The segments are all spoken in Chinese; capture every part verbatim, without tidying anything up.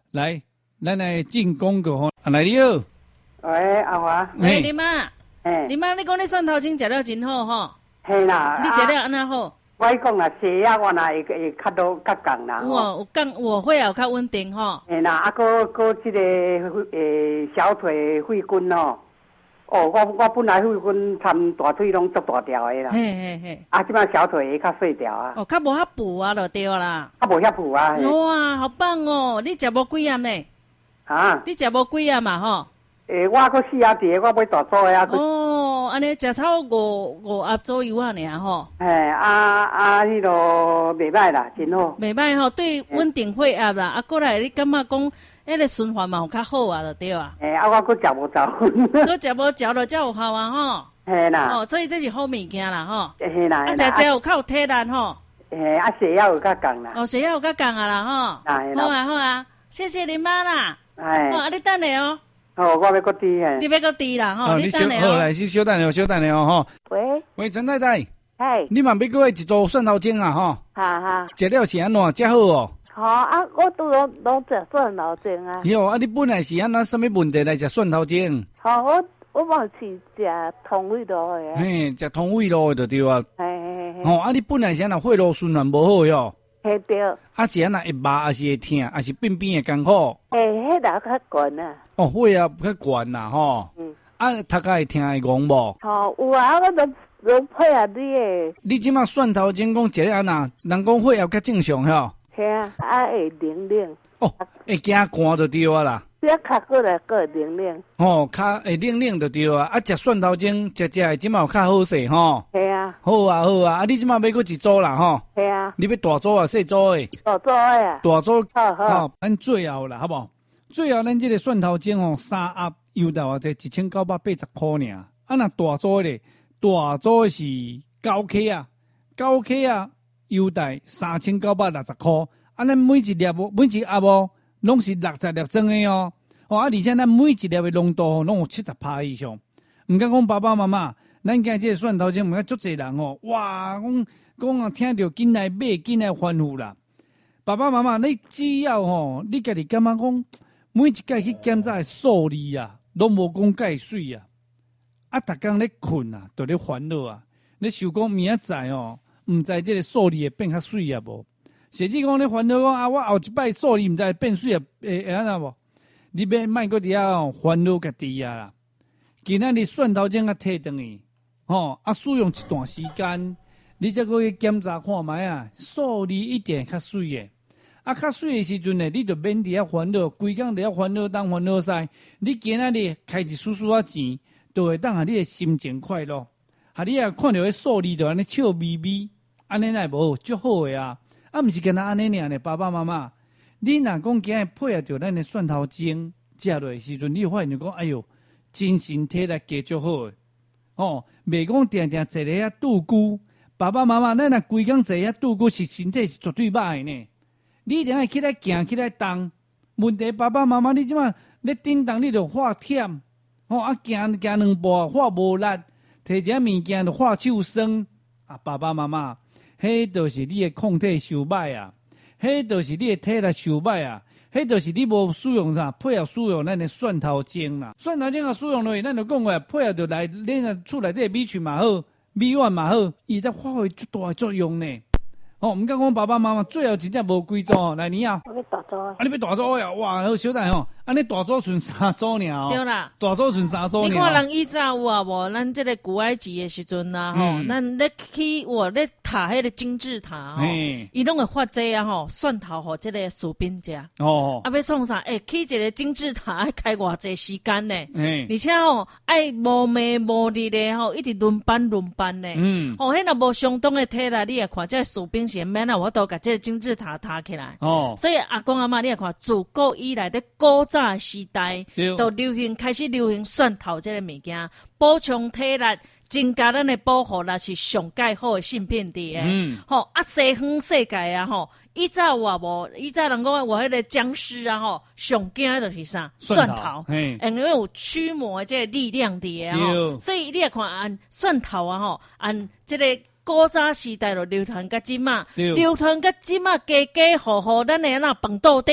来，咱来进广告吼。啊，来你好。 喂，阿华。 喂，你妈。 嘿。 你妈，你讲你蒜头精食了真好吼。 嘿啦。 你食了安那好？ 我讲啦，血压我若会会较多较降啦。 我有降，我会有较稳定吼。 嘿啦，啊，搁搁即个诶小腿肺筋哦。哦，我我本来肺筋参大腿拢足大条的啦。 嘿嘿嘿。 啊，即摆小腿会较细条啊。 哦，较无遐补啊，就对啦。 较无遐补啊。 哇，好棒哦！你食无几暗呢？ 啊？ 你食无几暗嘛吼？ 诶，我搁四盒伫，我买大组的啊。 哦，安尼食超五五盒左右啊，尔吼。 嘿，啊啊，迄落袂歹啦，真好。 袂歹吼，对稳定血压啦，啊，过来你感觉讲，迄个循环嘛有较好啊，就对啊。 诶，啊，我搁食无着。 搁食无嚼就才有效啊，吼。 嘿啦。 哦，所以这是好物件啦，吼。 嘿啦。 啊，食食有较有体力吼。 嘿，啊，血压有较降啦。 哦，血压有较降啊啦，吼。好啊，好啊，谢谢你妈啦。 哎。 哦，啊，你等下哦。 哦，我要搁滴诶。 你要搁滴啦，吼，你等下哦。好来，先稍等了，稍等了吼。 喂。 喂，陈太太。 嘿。 你嘛要过一组蒜头精啊，吼。 哈哈。 食了是安怎？食好哦。 好啊，我都拢拢食蒜头精啊。 哟，啊，你本来是安那什么问题来食蒜头精？ 好，我我嘛是食通胃路的。 嘿，食通胃路的就对啊。 嘿嘿嘿。 哦，啊，你本来是安那血路循环无好哟。 嘿对。 啊，是安那会麻，还是会痛，还是便便会艰苦？ 诶，迄个较悬啊。 哦，血压较悬啦，吼。嗯。啊，头壳会痛会戆无？ 哦，有啊，我都都配合你诶。 你即马蒜头精讲食了安那，人讲血压较正常吼。 嘿啊，啊会冷冷。 哦，会惊寒就对啊啦。 这卡过来个冷冷。 哦，较会冷冷就对啊。啊，食蒜头精，食食即马有较好势吼。 嘿啊。 好啊，好啊，啊，你即马要搁一组啦吼。 嘿啊。 你要大组啊，细组诶？ 大组诶啊。 大组。 好好。 咱最后啦，好无？最后咱即个蒜头精吼，三盒油到啊，这一千九百八十块尔。啊，若大组咧，大组是九克啊，九克啊，油袋三千九百六十块。啊，咱每一粒无，每一盒无，拢是六十粒装的哦。哦，啊，而且咱每一粒的浓度吼，拢有七十趴以上。毋敢讲爸爸妈妈，咱今即个蒜头精，毋敢足侪人吼，哇，讲讲啊，听着紧来买，紧来欢呼啦。爸爸妈妈，你只要吼，你家己感觉讲，每一届去检查数字啊，拢无讲介水啊。啊，逐工咧困啊，都咧烦恼啊。你想讲明仔载哦，毋知即个数字会变较水啊无？甚至讲咧烦恼讲啊，我后一摆数字毋知变水啊，会会安怎无？你要莫搁伫遐烦恼家己啊啦。今仔日蒜头精啊摕转去，吼啊使用一段时间，你再搁去检查看觅啊，数字一定较水诶。啊，较水诶时阵呢，你就免伫遐烦恼，规工伫遐烦恼东烦恼西。你今仔日开一丝丝仔钱，就会当下你诶心情快乐。哈，你啊看到迄数字就安尼笑眯眯，安尼乃无足好诶啊！啊，毋是干那安尼尔呢，爸爸妈妈，你若讲今日配合着咱诶蒜头精食落诶时阵，你发现就讲，哎哟，精神体力加足好诶，哦，袂讲定定坐咧遐拄久。爸爸妈妈，咱若规工坐遐拄久，是身体是绝对歹诶呢。你一定要起来行，起来动。问题爸爸妈妈，你即马咧叮当，你就化忝，哦啊，行行两步化无力，摕一下物件就化手酸啊！爸爸妈妈。迄就是你的抗体受歹啊，迄就是你的体力受歹啊，迄就是你无使用啥配合使用咱的蒜头精啦。蒜头精啊使用落去，咱就讲话配合着来，恁啊厝内底米曲嘛好，米丸嘛好，伊才发挥足大的作用呢。哦，毋敢讲爸爸妈妈最后真正无几组哦，来你啊！ 我要大组啊！ 啊，你要大组呀？哇，好小等吼，安尼大组剩三组尔哦。 对啦， 大组剩三组尔。 你看人以前有啊无？咱这个古埃及的时阵啊，吼、嗯，咱咧去我咧塔迄个金字塔吼，伊拢会发这啊吼，蒜头互这个士兵食。哦，啊要创啥？诶、欸，去一个金字塔要开偌济时间呢？嗯，而且吼爱无暝无日的吼，一直轮班轮班呢。嗯，哦，迄若无相当的体力，你会看这个士兵是免啊，我都甲这个金字塔塔起来。哦，所以阿公阿嬷你会看，自古以来的古早时代，都流行开始流行蒜头这个物件，补充体力，增加咱的保护力是上介好的性品伫诶。嗯，吼啊西方世界啊吼，以前有啊无，以前人讲我迄个僵尸啊吼，上惊的就是啥蒜头，因为有驱魔的这个力量伫诶吼，所以你会看按蒜头啊吼，按这个。古早时代就流传到即嘛，流传到即嘛，家家户户咱的那饭桌顶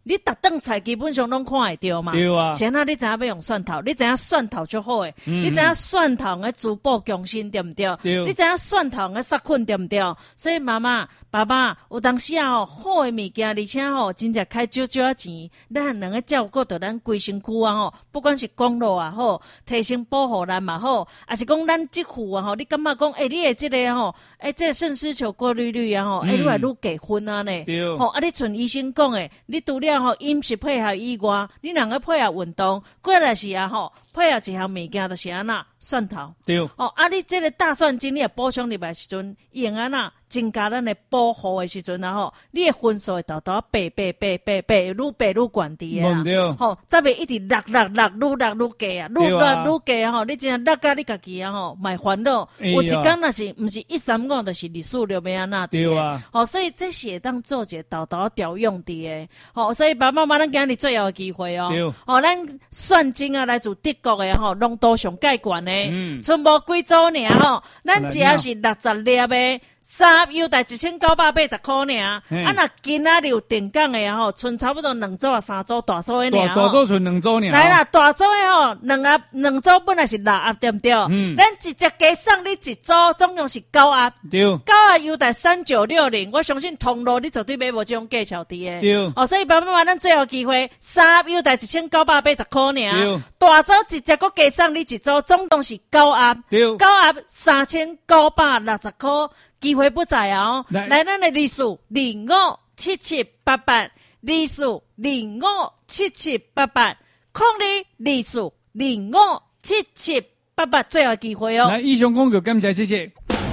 你逐顿菜基本上拢看会到嘛。 对啊。 先啊，你知影要用蒜头，你知影蒜头就好诶。嗯、你知影蒜头嘅滋补强身对唔对？ 对。 你知影蒜头嘅杀菌对唔对？所以妈妈、爸爸有当时啊吼，好诶物件，而且吼真正开少少钱，咱两个照顾到咱规身躯啊吼，不管是公路啊好，提升保护咱嘛好，还是讲咱即户啊吼，你感觉讲诶、欸，你诶即个吼，诶、欸，即、這个肾丝球过滤率啊吼，诶、嗯，愈来愈低分啊呢。 对。 吼，啊，你像医生讲诶，你除了吼饮食配合以外，你两个配合运动，过来是啊吼，配合一项物件就是安那蒜头。 对。 哦，啊，你即个大蒜精你也补充入来时阵，用安那增加咱诶保护诶时阵啊吼，你诶分数会豆豆白白白白白愈白愈悬伫啊。 对。 吼，则袂一直落落落愈落愈低啊，愈落愈低啊吼，你真正落甲你家己啊吼，卖烦恼。有一天若是毋是一三五，就是二四六要安那。 对啊。 哦，所以这是当做一个豆豆调用的诶。哦，所以爸爸妈妈咱今日最后诶机会哦。 对。 哦，咱蒜精啊来自德国诶吼，浓度上介悬诶。嗯。剩无几组尔吼，咱只要是六十粒诶。三优待一千九百八十块尔，啊那今仔日有定岗的吼，剩差不多两组啊三组大组的尔， 大组剩两组尔。 来啦，大组的吼，两盒两组本来是六盒对不对？嗯，咱直接加送你一组，总共是九盒。 对， 九盒优待三九六零，我相信通路你绝对买无这种价钱的。 对， 哦，所以爸爸妈妈咱最后机会，三盒优待一千九百八十块尔，大组直接搁加送你一组，总共是九盒。 对， 九盒三千九百六十块。机会不在啊、哦！来，咱的历史零五七七八八，历史零五七七八八，空里历史零五七七八八，最后机会哦！ 来，以上广告，感谢谢谢。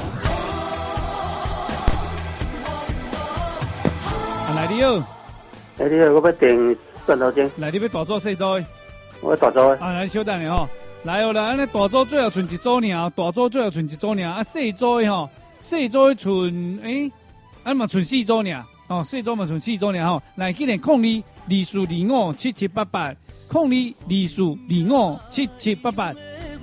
啊，来你好， 来你好，我要订蒜头精。 来，你要大组细组？ 我大组。 啊，来稍等下吼，来哦，来，安尼大组最后剩一组尔，大组最后剩一组尔，啊，细组的吼。细组剩诶，啊嘛剩四组尔，哦，细组嘛剩四组尔吼。来，今年控你二四二五七七八八，控你二四二五七七八八。